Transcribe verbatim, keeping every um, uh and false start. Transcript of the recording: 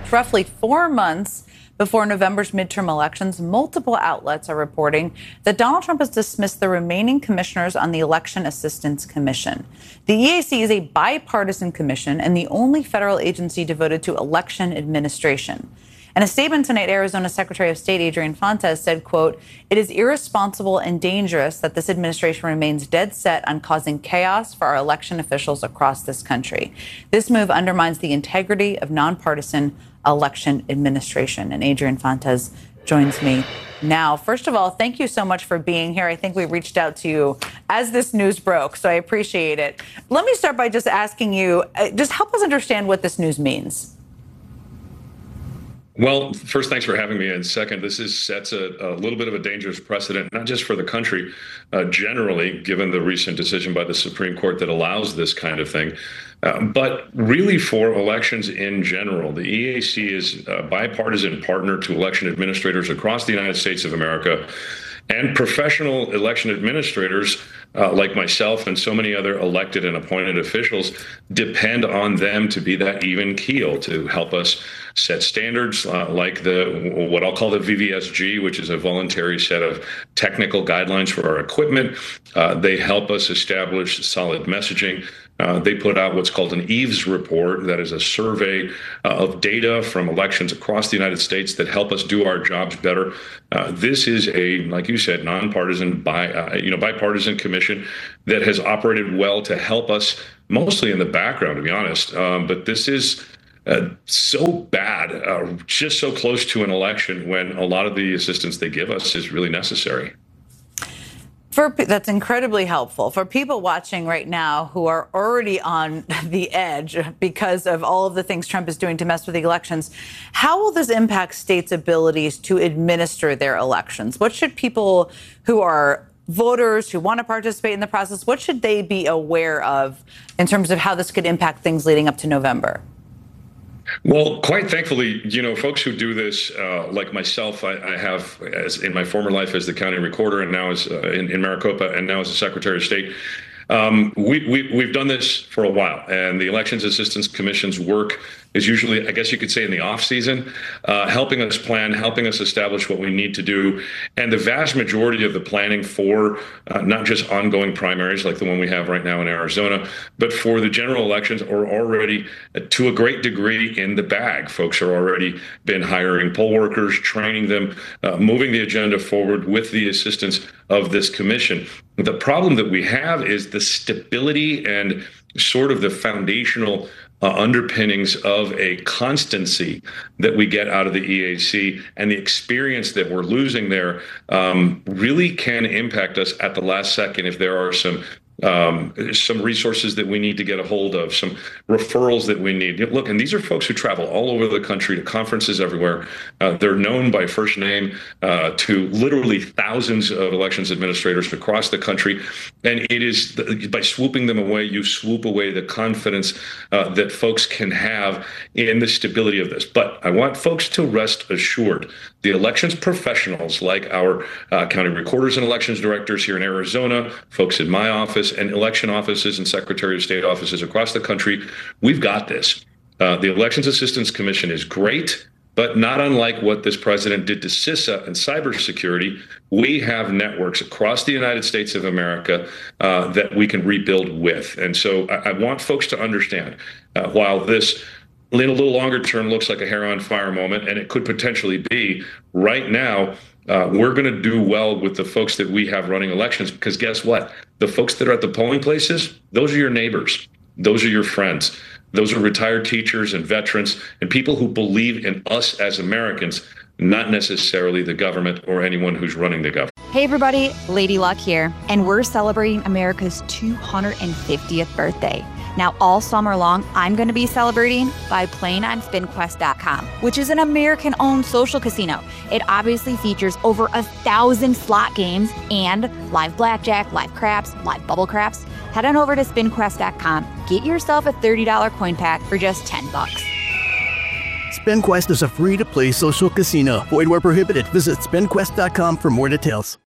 fact, roughly four months before November's midterm elections, multiple outlets are reporting that Donald Trump has dismissed the remaining commissioners on the Election Assistance Commission. The E A C is a bipartisan commission and the only federal agency devoted to election administration. In a statement tonight, Arizona Secretary of State Adrian Fontes said, quote, "It is irresponsible and dangerous that this administration remains dead set on causing chaos for our election officials across this country. This move undermines the integrity of nonpartisan election administration." And Adrian Fontes joins me now. First of all, thank you so much for being here. I think we reached out to you as this news broke, so I appreciate it. Let me start by just asking you, uh, just help us understand what this news means. Well, first, thanks for having me. And second, this is sets a, a little bit of a dangerous precedent, not just for the country uh, generally, given the recent decision by the Supreme Court that allows this kind of thing, uh, but really for elections in general. The E A C is a bipartisan partner to election administrators across the United States of America. And professional election administrators uh, like myself and so many other elected and appointed officials depend on them to be that even keel to help us set standards uh, like the what I'll call the V V S G, which is a voluntary set of technical guidelines for our equipment. Uh, they help us establish solid messaging. Uh, they put out what's called an Eves report, that is a survey uh, of data from elections across the United States that help us do our jobs better. Uh, this is a, like you said, nonpartisan, bi, uh, you know, bipartisan commission that has operated well to help us, mostly in the background, to be honest. Um, but this is uh, so bad, uh, just so close to an election when a lot of the assistance they give us is really necessary. For, that's incredibly helpful. For people watching right now who are already on the edge because of all of the things Trump is doing to mess with the elections, how will this impact states' abilities to administer their elections? What should people who are voters who want to participate in the process, what should they be aware of in terms of how this could impact things leading up to November? Well, quite thankfully, you know, folks who do this, uh, like myself, I, I have, as in my former life as the county recorder and now as uh, in, in Maricopa and now as the Secretary of State, um, we, we, we've done this for a while. And the Elections Assistance Commission's work is usually, I guess you could say, in the off season, uh, helping us plan, helping us establish what we need to do. And the vast majority of the planning for uh, not just ongoing primaries like the one we have right now in Arizona, but for the general elections are already uh, to a great degree in the bag. Folks are already been hiring poll workers, training them, uh, moving the agenda forward with the assistance of this commission. The problem that we have is the stability and sort of the foundational Uh, underpinnings of a constancy that we get out of the E A C, and the experience that we're losing there um, really can impact us at the last second if there are some um, some resources that we need to get a hold of, some referrals that we need. Look, and these are folks who travel all over the country to conferences everywhere. Uh, they're known by first name uh, to literally thousands of elections administrators across the country. And it is the, by swooping them away, you swoop away the confidence uh, that folks can have in the stability of this. But I want folks to rest assured. The elections professionals, like our uh, county recorders and elections directors here in Arizona, folks in my office, and election offices and Secretary of State offices across the country, we've got this. Uh, the Elections Assistance Commission is great, but not unlike what this president did to CISA and cybersecurity, we have networks across the United States of America uh, that we can rebuild with. And so I, I want folks to understand, uh, while this in a little longer term looks like a hair on fire moment, and it could potentially be, right now, Uh, we're going to do well with the folks that we have running elections, because guess what? The folks that are at the polling places, those are your neighbors. Those are your friends. Those are retired teachers and veterans and people who believe in us as Americans, not necessarily the government or anyone who's running the government. Hey everybody, Lady Luck here, and we're celebrating America's two hundred fiftieth birthday. Now, all summer long, I'm going to be celebrating by playing on Spin Quest dot com, which is an American-owned social casino. It obviously features over a thousand slot games and live blackjack, live craps, live bubble craps. Head on over to Spin Quest dot com. Get yourself a thirty dollars coin pack for just ten bucks. SpinQuest is a free-to-play social casino. Void where prohibited. Visit Spin Quest dot com for more details.